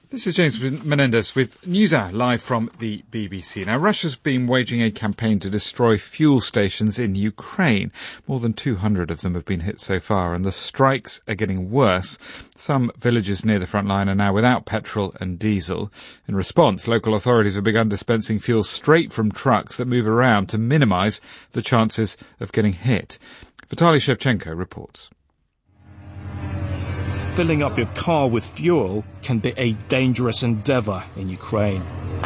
This is James Menendez with NewsHour, live from the BBC. Now, Russia's been waging a campaign to destroy fuel stations in Ukraine. More than 200 of them have been hit so far, and the strikes are getting worse. Some villages near the front line are now without petrol and diesel. In response, local authorities have begun dispensing fuel straight from trucks that move around to minimise the chances of getting hit. Vitaly Shevchenko reports. Filling up your car with fuel can be a dangerous endeavour in Ukraine.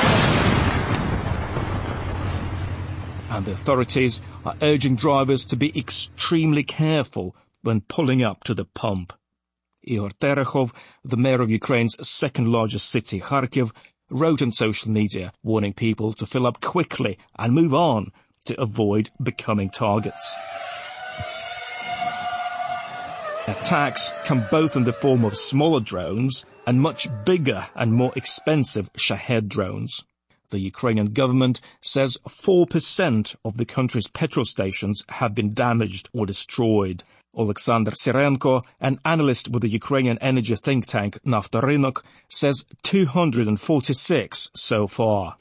And the authorities are urging drivers to be extremely careful when pulling up to the pump. Ihor Terechov, the mayor of Ukraine's second largest city, Kharkiv, wrote on social media warning people to fill up quickly and move on to avoid becoming targets. Attacks come both in the form of smaller drones and much bigger and more expensive Shahed drones. The Ukrainian government says 4% of the country's petrol stations have been damaged or destroyed. Oleksandr Sirenko, an analyst with the Ukrainian energy think tank Naftorynok, says 246 so far.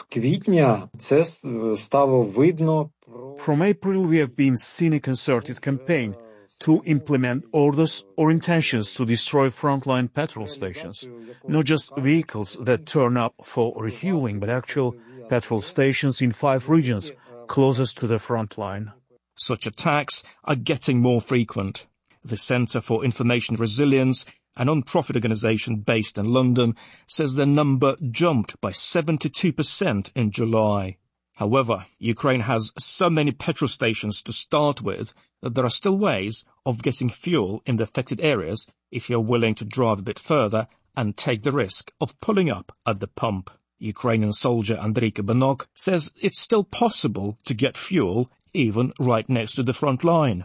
From April, we have been seeing a concerted campaign to implement orders or intentions to destroy frontline petrol stations. Not just vehicles that turn up for refueling, but actual petrol stations in 5 regions closest to the front line. Such attacks are getting more frequent. The Centre for Information Resilience, a non-profit organisation based in London, says the number jumped by 72% in July. However, Ukraine has so many petrol stations to start with that there are still ways of getting fuel in the affected areas if you're willing to drive a bit further and take the risk of pulling up at the pump. Ukrainian soldier Andriy Kabanok says it's still possible to get fuel even right next to the front line.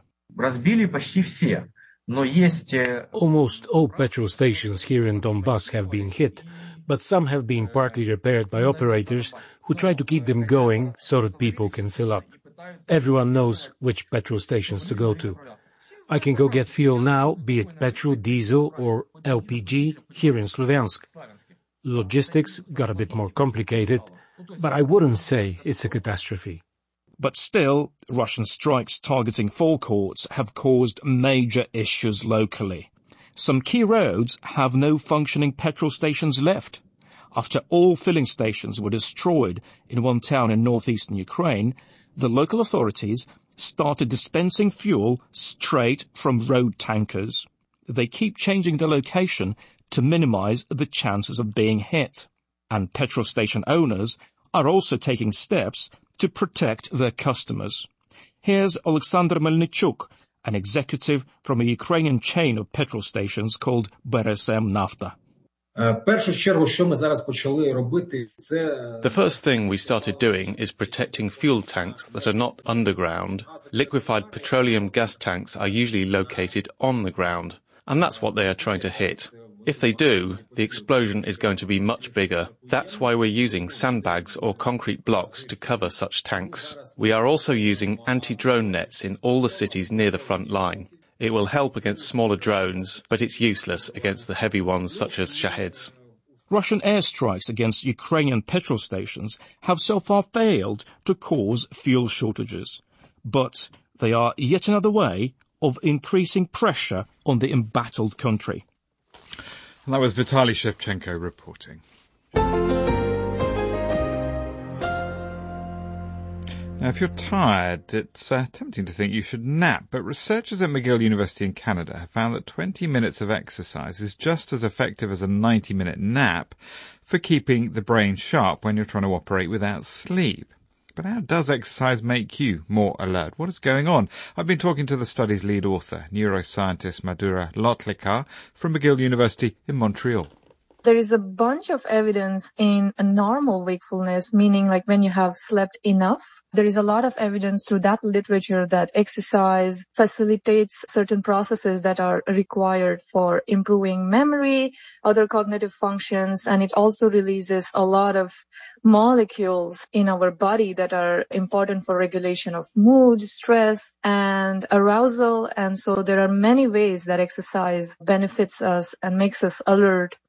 Almost all petrol stations here in Donbass have been hit, but some have been partly repaired by operators who try to keep them going so that people can fill up. Everyone knows which petrol stations to go to. I can go get fuel now, be it petrol, diesel or LPG, here in Slovyansk. Logistics got a bit more complicated, but I wouldn't say it's a catastrophe. But still, Russian strikes targeting forecourts have caused major issues locally. Some key roads have no functioning petrol stations left. After all filling stations were destroyed in one town in northeastern Ukraine, the local authorities started dispensing fuel straight from road tankers. They keep changing their location to minimize the chances of being hit. And petrol station owners are also taking steps to protect their customers. Here's Alexander Melnichuk, an executive from a Ukrainian chain of petrol stations called BRSM Nafta. The first thing we started doing is protecting fuel tanks that are not underground. Liquefied petroleum gas tanks are usually located on the ground, and that's what they are trying to hit. If they do, the explosion is going to be much bigger. That's why we're using sandbags or concrete blocks to cover such tanks. We are also using anti-drone nets in all the cities near the front line. It will help against smaller drones, but it's useless against the heavy ones such as Shaheds. Russian airstrikes against Ukrainian petrol stations have so far failed to cause fuel shortages. But they are yet another way of increasing pressure on the embattled country. And that was Vitaly Shevchenko reporting. Now, if you're tired, it's tempting to think you should nap, but researchers at McGill University in Canada have found that 20 minutes of exercise is just as effective as a 90-minute nap for keeping the brain sharp when you're trying to operate without sleep. But how does exercise make you more alert? What is going on? I've been talking to the study's lead author, neuroscientist Madhura Lotlekar from McGill University in Montreal. There is a bunch of evidence in a normal wakefulness, meaning like when you have slept enough. There is a lot of evidence through that literature that exercise facilitates certain processes that are required for improving memory, other cognitive functions, and it also releases a lot of molecules in our body that are important for regulation of mood, stress, and arousal. And so there are many ways that exercise benefits us and makes us alert and also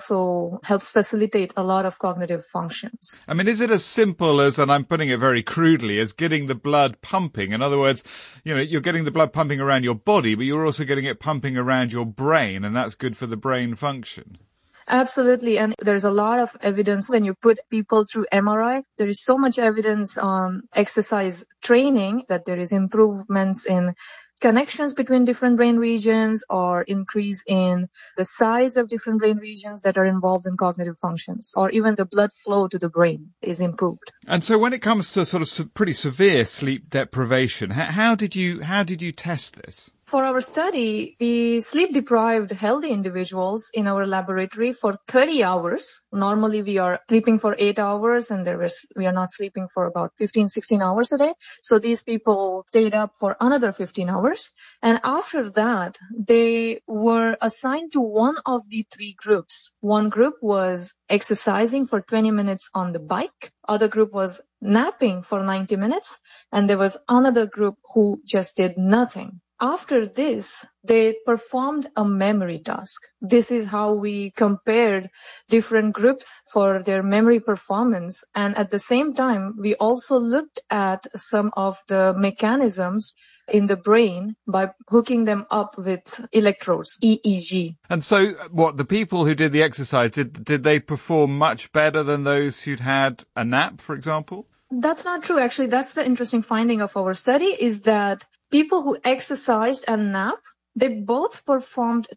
also helps facilitate a lot of cognitive functions. I mean, is it as simple as, and I'm putting it very crudely, as getting the blood pumping? In other words, you're getting the blood pumping around your body, but you're also getting it pumping around your brain, and that's good for the brain function. Absolutely. And there's a lot of evidence when you put people through MRI. There is so much evidence on exercise training that there is improvements in connections between different brain regions or increase in the size of different brain regions that are involved in cognitive functions, or even the blood flow to the brain is improved. And so when it comes to sort of pretty severe sleep deprivation, how did you test this? For our study, we sleep-deprived healthy individuals in our laboratory for 30 hours. Normally, we are sleeping for 8 hours, and we are not sleeping for about 15, 16 hours a day. So these people stayed up for another 15 hours. And after that, they were assigned to one of the three groups. One group was exercising for 20 minutes on the bike. Other group was napping for 90 minutes. And there was another group who just did nothing. After this, they performed a memory task. This is how we compared different groups for their memory performance. And at the same time, we also looked at some of the mechanisms in the brain by hooking them up with electrodes, EEG. And so the people who did the exercise, did they perform much better than those who'd had a nap, for example? That's not true. Actually, that's the interesting finding of our study, is that people who exercised and nap, they both performed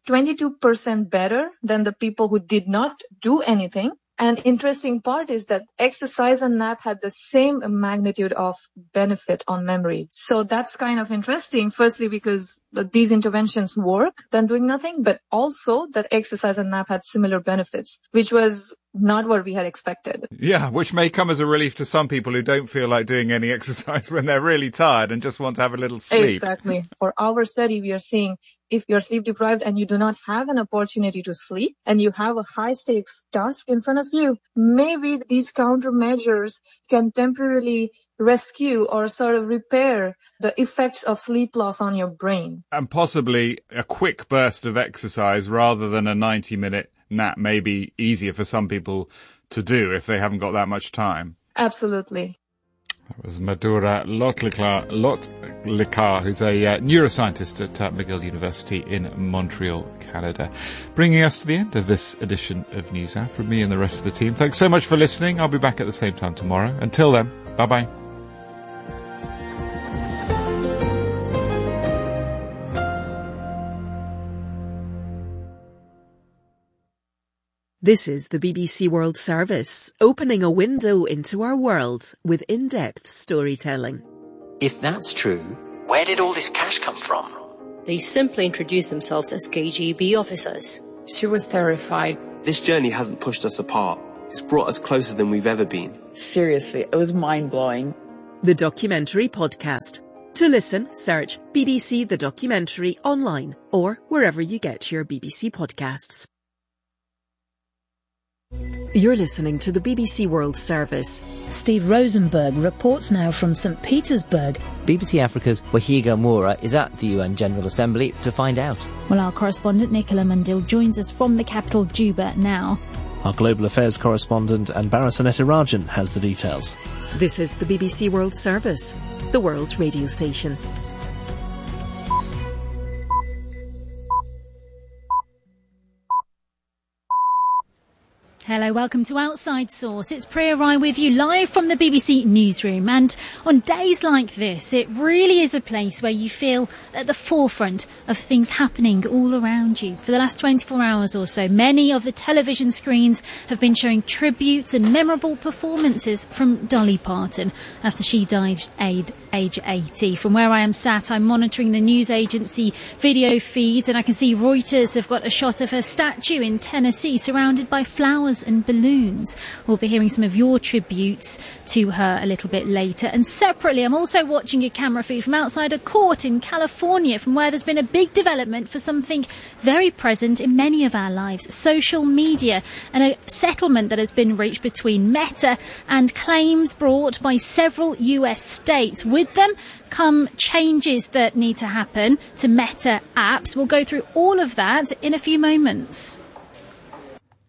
22% better than the people who did not do anything. And interesting part is that exercise and nap had the same magnitude of benefit on memory. So that's kind of interesting, firstly, because these interventions work than doing nothing, but also that exercise and nap had similar benefits, which was not what we had expected. Yeah, which may come as a relief to some people who don't feel like doing any exercise when they're really tired and just want to have a little sleep. Exactly. For our study, we are seeing if you're sleep deprived and you do not have an opportunity to sleep and you have a high stakes task in front of you, maybe these countermeasures can temporarily rescue or sort of repair the effects of sleep loss on your brain. And possibly a quick burst of exercise rather than a 90-minute nap may be easier for some people to do if they haven't got that much time. Absolutely. That was Madhura Lotlikar, who's a neuroscientist at McGill University in Montreal, Canada. Bringing us to the end of this edition of NewsHour from me and the rest of the team. Thanks so much for listening. I'll be back at the same time tomorrow. Until then, bye-bye. This is the BBC World Service, opening a window into our world with in-depth storytelling. If that's true, where did all this cash come from? They simply introduced themselves as KGB officers. She was terrified. This journey hasn't pushed us apart. It's brought us closer than we've ever been. Seriously, it was mind-blowing. The Documentary Podcast. To listen, search BBC The Documentary online or wherever you get your BBC podcasts. You're listening to the BBC World Service. Steve Rosenberg reports now from St. Petersburg. BBC Africa's Wahiga Moura is at the UN General Assembly to find out. Well, our correspondent Nicola Mandil joins us from the capital Juba now. Our global affairs correspondent Anbara Sanetarajan has the details. This is the BBC World Service, the world's radio station. Hello, welcome to Outside Source. It's Priya Rai with you live from the BBC newsroom. And on days like this, it really is a place where you feel at the forefront of things happening all around you. For the last 24 hours or so, many of the television screens have been showing tributes and memorable performances from Dolly Parton after she died age 80. From where I am sat, I'm monitoring the news agency video feeds, and I can see Reuters have got a shot of her statue in Tennessee surrounded by flowers and balloons. We'll be hearing some of your tributes to her a little bit later. And separately, I'm also watching a camera feed from outside a court in California, from where there's been a big development for something very present in many of our lives, social media, and a settlement that has been reached between Meta and claims brought by several US states. With them come changes that need to happen to Meta apps. We'll go through all of that in a few moments.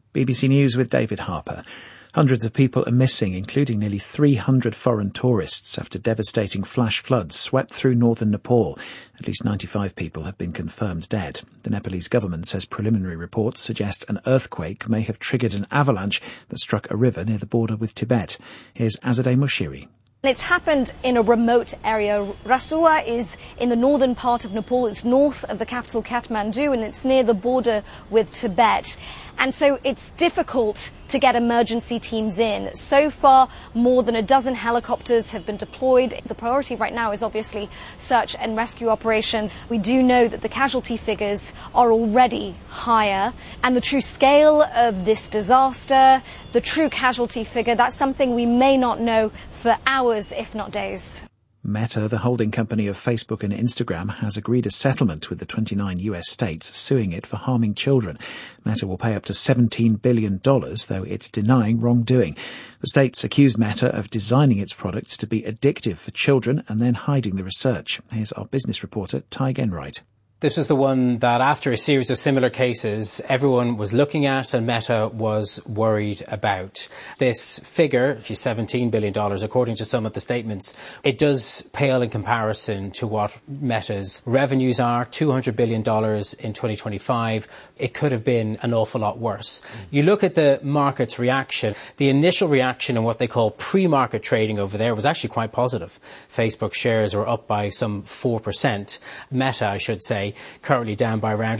BBC News with David Harper. Hundreds of people are missing, including nearly 300 foreign tourists, after devastating flash floods swept through northern Nepal. At least 95 people have been confirmed dead. The Nepalese government says preliminary reports suggest an earthquake may have triggered an avalanche that struck a river near the border with Tibet. Here's Azadeh Moshiri. It's happened in a remote area. Rasua is in the northern part of Nepal. It's north of the capital Kathmandu, and it's near the border with Tibet. And so it's difficult to get emergency teams in. So far, more than a dozen helicopters have been deployed. The priority right now is obviously search and rescue operations. We do know that the casualty figures are already higher. And the true scale of this disaster, the true casualty figure, that's something we may not know for hours, if not days. Meta, the holding company of Facebook and Instagram, has agreed a settlement with the 29 US states suing it for harming children. Meta will pay up to $17 billion, though it's denying wrongdoing. The states accuse Meta of designing its products to be addictive for children and then hiding the research. Here's our business reporter, Ty Genwright. This was the one that, after a series of similar cases, everyone was looking at and Meta was worried about. This figure, which is $17 billion, according to some of the statements, it does pale in comparison to what Meta's revenues are, $200 billion in 2025. It could have been an awful lot worse. You look at the market's reaction. The initial reaction in what they call pre-market trading over there was actually quite positive. Facebook shares were up by some 4%. Meta, I should say, currently down by around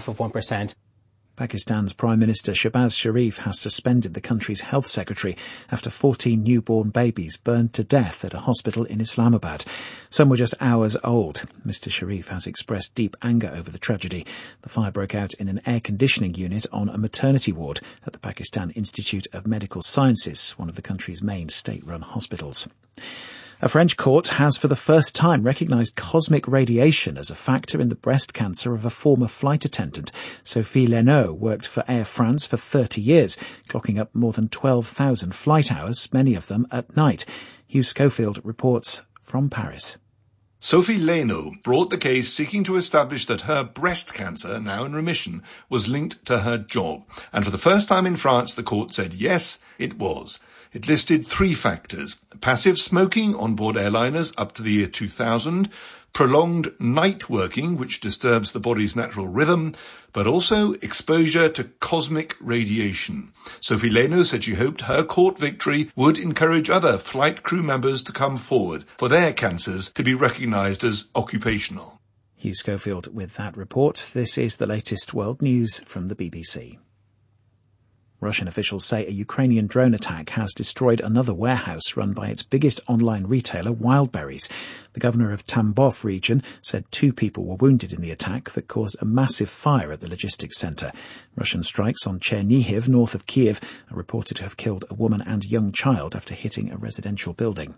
0.5%. Pakistan's Prime Minister Shehbaz Sharif has suspended the country's health secretary after 14 newborn babies burned to death at a hospital in Islamabad. Some were just hours old. Mr. Sharif has expressed deep anger over the tragedy. The fire broke out in an air conditioning unit on a maternity ward at the Pakistan Institute of Medical Sciences, one of the country's main state-run hospitals. A French court has for the first time recognised cosmic radiation as a factor in the breast cancer of a former flight attendant. Sophie Leno worked for Air France for 30 years, clocking up more than 12,000 flight hours, many of them at night. Hugh Schofield reports from Paris. Sophie Leno brought the case seeking to establish that her breast cancer, now in remission, was linked to her job. And for the first time in France, the court said yes, it was. It listed 3 factors: passive smoking on board airliners up to the year 2000, prolonged night working, which disturbs the body's natural rhythm, but also exposure to cosmic radiation. Sophie Leno said she hoped her court victory would encourage other flight crew members to come forward for their cancers to be recognised as occupational. Hugh Schofield with that report. This is the latest world news from the BBC. Russian officials say a Ukrainian drone attack has destroyed another warehouse run by its biggest online retailer, Wildberries. The governor of Tambov region said 2 people were wounded in the attack that caused a massive fire at the logistics centre. Russian strikes on Chernihiv, north of Kiev, are reported to have killed a woman and young child after hitting a residential building.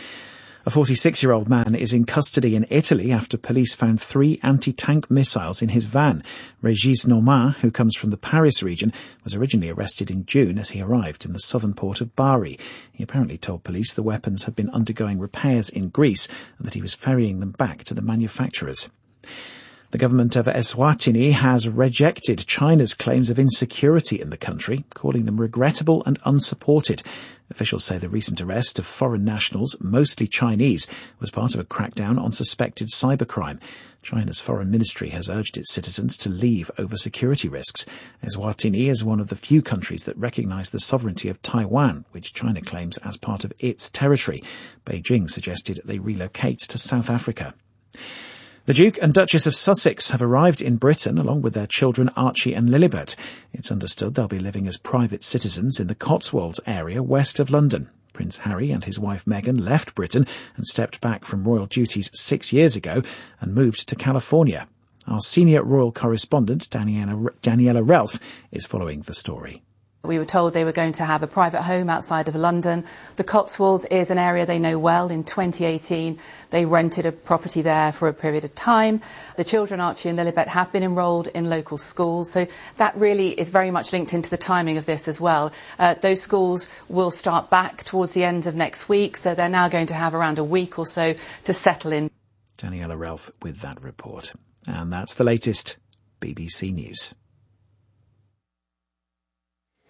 A 46-year-old man is in custody in Italy after police found 3 anti-tank missiles in his van. Régis Normand, who comes from the Paris region, was originally arrested in June as he arrived in the southern port of Bari. He apparently told police the weapons had been undergoing repairs in Greece and that he was ferrying them back to the manufacturers. The government of Eswatini has rejected China's claims of insecurity in the country, calling them regrettable and unsupported. Officials say the recent arrest of foreign nationals, mostly Chinese, was part of a crackdown on suspected cybercrime. China's foreign ministry has urged its citizens to leave over security risks. Eswatini is one of the few countries that recognise the sovereignty of Taiwan, which China claims as part of its territory. Beijing suggested they relocate to South Africa. The Duke and Duchess of Sussex have arrived in Britain along with their children Archie and Lilibet. It's understood they'll be living as private citizens in the Cotswolds area west of London. Prince Harry and his wife Meghan left Britain and stepped back from royal duties 6 years ago and moved to California. Our senior royal correspondent, Daniela Ralph, is following the story. We were told they were going to have a private home outside of London. The Cotswolds is an area they know well. In 2018, they rented a property there for a period of time. The children, Archie and Lilibet, have been enrolled in local schools. So that really is very much linked into the timing of this as well. Those schools will start back towards the end of next week. So they're now going to have around a week or so to settle in. Daniela Ralph with that report. And that's the latest BBC News.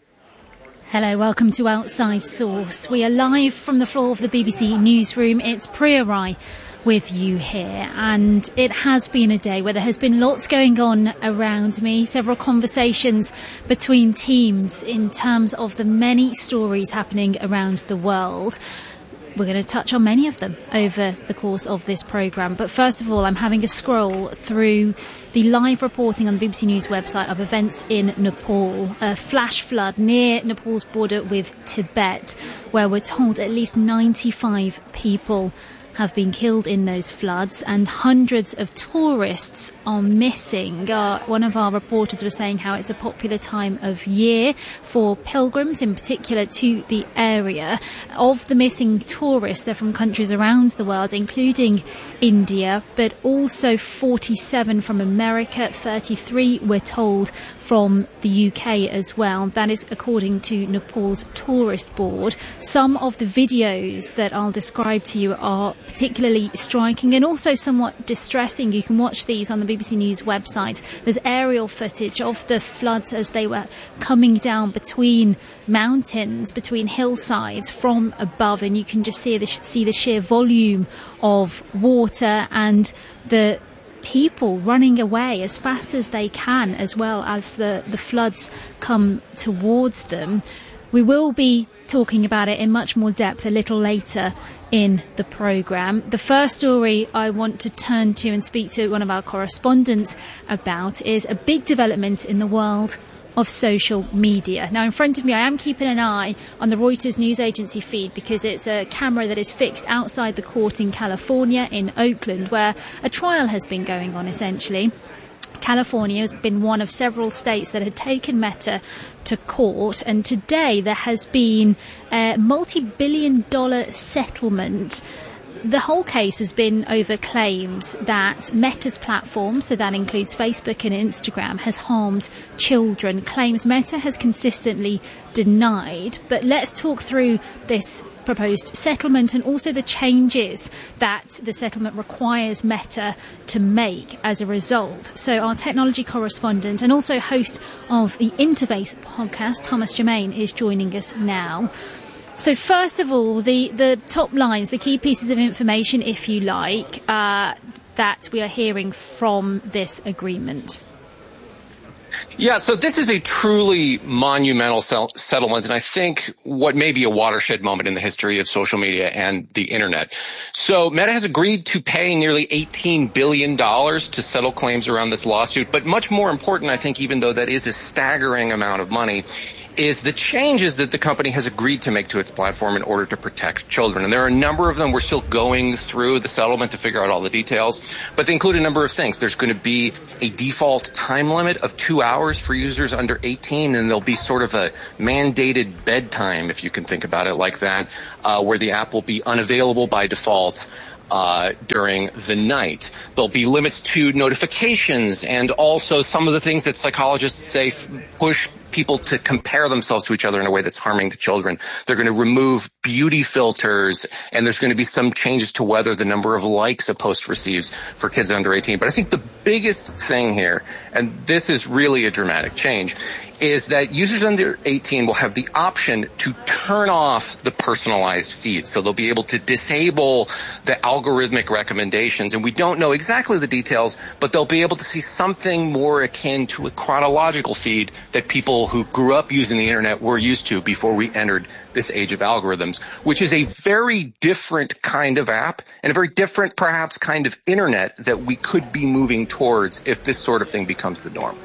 Hello, welcome to Outside Source. We are live from the floor of the BBC newsroom. It's Priya Rai with you here, and it has been a day where there has been lots going on around me, several conversations between teams in terms of the many stories happening around the world. We're going to touch on many of them over the course of this programme. But first of all, I'm having a scroll through the live reporting on the BBC News website of events in Nepal. A flash flood near Nepal's border with Tibet, where we're told at least 95 people have been killed in those floods and hundreds of tourists are missing. One of our reporters was saying how it's a popular time of year for pilgrims, in particular to the area. Of the missing tourists, they're from countries around the world, including India, but also 47 from America, 33, we're told, from the UK as well. That is according to Nepal's tourist board. Some of the videos that I'll describe to you are particularly striking and also somewhat distressing. You can watch these on the BBC News website. There's aerial footage of the floods as they were coming down between mountains, between hillsides from above, and you can just see the sheer volume of water and the people running away as fast as they can, as well as the floods come towards them. We will be talking about it in much more depth a little later in the programme. The first story I want to turn to and speak to one of our correspondents about is a big development in the world of social media. Now, in front of me, I am keeping an eye on the Reuters news agency feed because it's a camera that is fixed outside the court in California, in Oakland, where a trial has been going on, essentially. California has been one of several states that had taken Meta to court, and today there has been a multi-billion-dollar settlement. The whole case has been over claims that Meta's platform, so that includes Facebook and Instagram, has harmed children, claims Meta has consistently denied. But let's talk through this proposed settlement and also the changes that the settlement requires Meta to make as a result. So our technology correspondent and also host of the Interface podcast, Thomas Germain, is joining us now. So first of all, the top lines, the key pieces of information, if you like, that we are hearing from this agreement. Yeah, so this is a truly monumental settlement, and I think what may be a watershed moment in the history of social media and the internet. So Meta has agreed to pay nearly $18 billion to settle claims around this lawsuit, but much more important, I think, even though that is a staggering amount of money, is the changes that the company has agreed to make to its platform in order to protect children. And there are a number of them. We're still going through the settlement to figure out all the details, but they include a number of things. There's going to be a default time limit of 2 hours for users under 18, and there'll be sort of a mandated bedtime, if you can think about it like that, where the app will be unavailable by default during the night. There'll be limits to notifications and also some of the things that psychologists say push people to compare themselves to each other in a way that's harming to children. They're going to remove beauty filters, and there's going to be some changes to whether the number of likes a post receives for kids under 18. But I think the biggest thing here, and this is really a dramatic change, is that users under 18 will have the option to turn off the personalized feed. So they'll be able to disable the algorithmic recommendations. And we don't know exactly the details, but they'll be able to see something more akin to a chronological feed that people who grew up using the internet were used to before we entered this age of algorithms, which is a very different kind of app and a very different, perhaps, kind of internet that we could be moving towards if this sort of thing becomes the norm.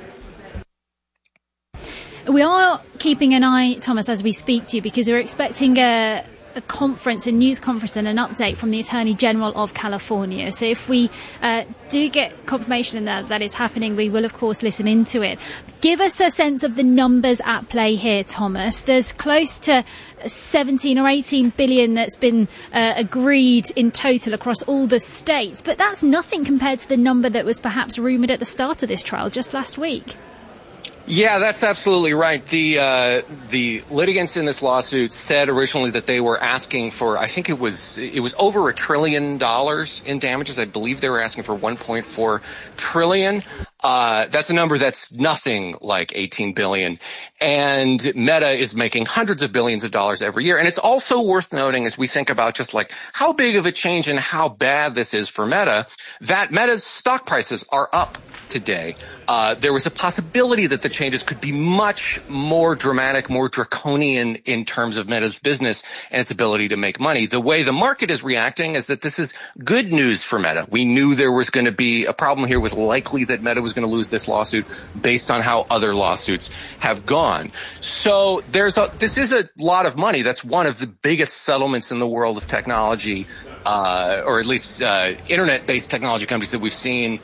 We are keeping an eye, Thomas, as we speak to you, because we're expecting a conference, a news conference and an update from the Attorney General of California. So if we do get confirmation that is happening, we will, of course, listen into it. Give us a sense of the numbers at play here, Thomas. There's close to 17 or 18 billion that's been agreed in total across all the states, but that's nothing compared to the number that was perhaps rumoured at the start of this trial just last week. Yeah, that's absolutely right. The litigants in this lawsuit said originally that they were asking for, I think it was over $1 trillion in damages. I believe they were asking for $1.4 trillion. That's a number that's nothing like 18 billion. And Meta is making hundreds of billions of dollars every year. And it's also worth noting, as we think about just like how big of a change and how bad this is for Meta, that Meta's stock prices are up today. There was a possibility that the changes could be much more dramatic, more draconian in terms of Meta's business and its ability to make money. The way the market is reacting is that this is good news for Meta. We knew there was going to be a problem here. It was likely that Meta was going to lose this lawsuit based on how other lawsuits have gone. So this is a lot of money. That's one of the biggest settlements in the world of technology, or at least internet-based technology companies that we've seen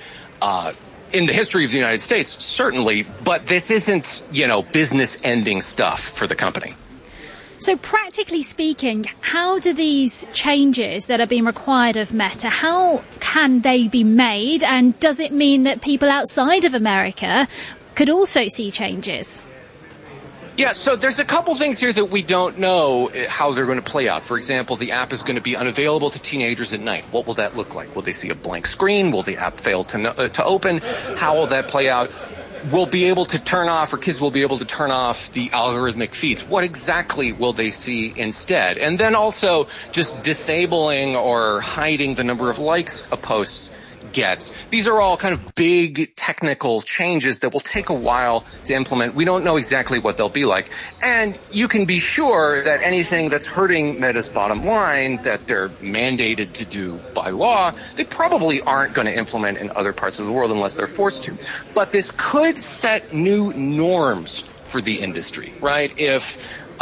in the history of the United States, certainly, but this isn't, business-ending stuff for the company. So practically speaking, how do these changes that are being required of Meta, how can they be made? And does it mean that people outside of America could also see changes? Yeah, so there's a couple things here that we don't know how they're going to play out. For example, the app is going to be unavailable to teenagers at night. What will that look like? Will they see a blank screen? Will the app fail to open? How will that play out? We'll be able to turn off, or kids will be able to turn off the algorithmic feeds. What exactly will they see instead? And then also just disabling or hiding the number of likes a post gets. These are all kind of big technical changes that will take a while to implement. We don't know exactly what they'll be like. And you can be sure that anything that's hurting Meta's bottom line that they're mandated to do by law, they probably aren't going to implement in other parts of the world unless they're forced to. But this could set new norms for the industry, right? If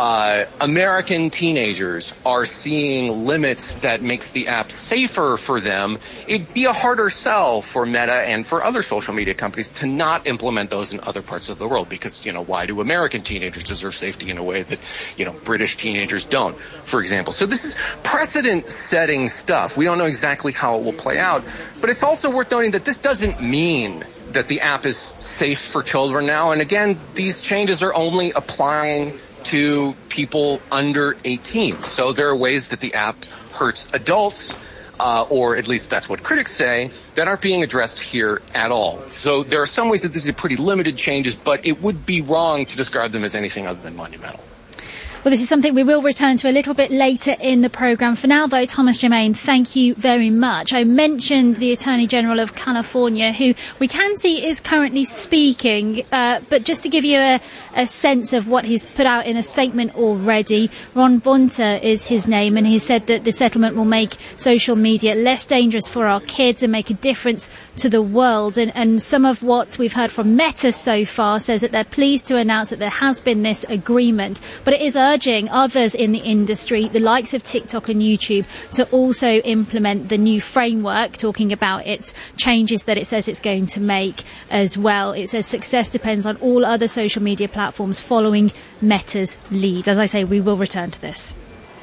American teenagers are seeing limits that makes the app safer for them, it'd be a harder sell for Meta and for other social media companies to not implement those in other parts of the world because, why do American teenagers deserve safety in a way that, British teenagers don't, for example. So this is precedent-setting stuff. We don't know exactly how it will play out, but it's also worth noting that this doesn't mean that the app is safe for children now. And again, these changes are only applying to people under 18. So there are ways that the app hurts adults, or at least that's what critics say, that aren't being addressed here at all. So there are some ways that these are pretty limited changes, but it would be wrong to describe them as anything other than monumental. Well, this is something we will return to a little bit later in the programme. For now, though, Thomas Germain, thank you very much. I mentioned the Attorney General of California, who we can see is currently speaking, but just to give you a sense of what he's put out in a statement already, Ron Bonta is his name, and he said that the settlement will make social media less dangerous for our kids and make a difference to the world. And some of what we've heard from Meta so far says that they're pleased to announce that there has been this agreement, but it is urging others in the industry, the likes of TikTok and YouTube, to also implement the new framework, talking about its changes that it says it's going to make as well. It says success depends on all other social media platforms following Meta's lead. As I say, we will return to this.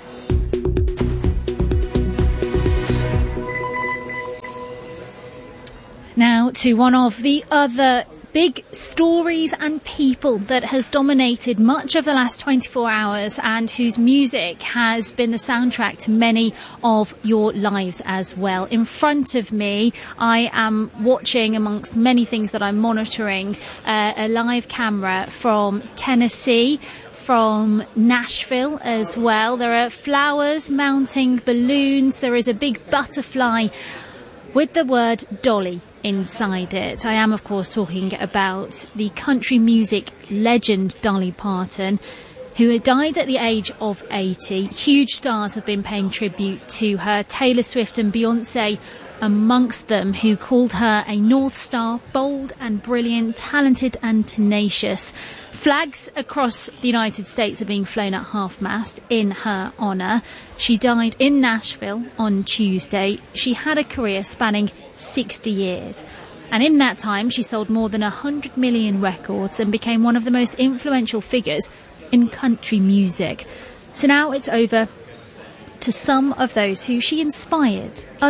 Now to one of the other big stories and people that has dominated much of the last 24 hours and whose music has been the soundtrack to many of your lives as well. In front of me, I am watching, amongst many things that I'm monitoring, a live camera from Tennessee, from Nashville as well. There are flowers mounting balloons. There is a big butterfly with the word Dolly inside it. I am, of course, talking about the country music legend Dolly Parton, who had died at the age of 80. Huge stars have been paying tribute to her, Taylor Swift and Beyonce amongst them, who called her a North Star, bold and brilliant, talented and tenacious. Flags across the United States are being flown at half-mast in her honour. She died in Nashville on Tuesday. She had a career spanning 60 years. And in that time, she sold more than 100 million records and became one of the most influential figures in country music. So now it's over to some of those who she inspired, other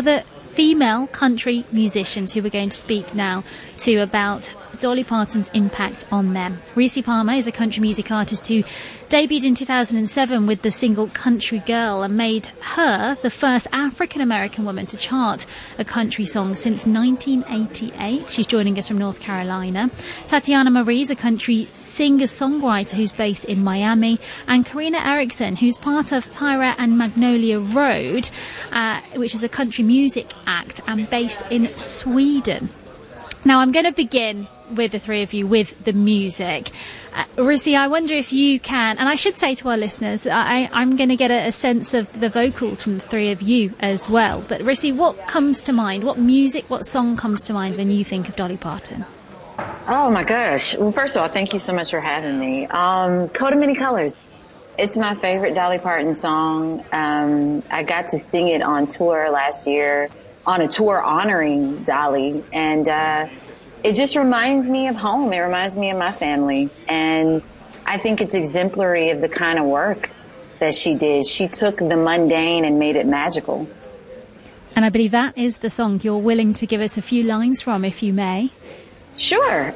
female country musicians who we're going to speak now to about Dolly Parton's impact on them. Rissi Palmer is a country music artist who debuted in 2007 with the single Country Girl and made her the first African-American woman to chart a country song since 1988. She's joining us from North Carolina. Tatiana Marie is a country singer-songwriter who's based in Miami. And Karina Eriksson, who's part of Tyra and Magnolia Road, which is a country music act and based in Sweden. Now, I'm going to begin with the three of you with the music. Rissi, I wonder if you can, and I should say to our listeners, I'm going to get a sense of the vocals from the three of you as well. But Rissi, what comes to mind? What music, what song comes to mind when you think of Dolly Parton? Oh my gosh. Well, first of all, thank you so much for having me. Coat of Many Colors. It's my favorite Dolly Parton song. I got to sing it on tour last year, on a tour honoring Dolly, and it just reminds me of home. It reminds me of my family, and I think it's exemplary of the kind of work that she did. She took the mundane and made it magical. And I believe that is the song you're willing to give us a few lines from, if you may. Sure.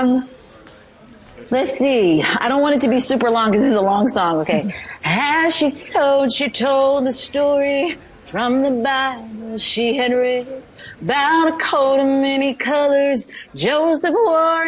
Let's see. I don't want it to be super long because this is a long song. Okay. As she told the story from the Bible she had read about a coat of many colors Joseph wore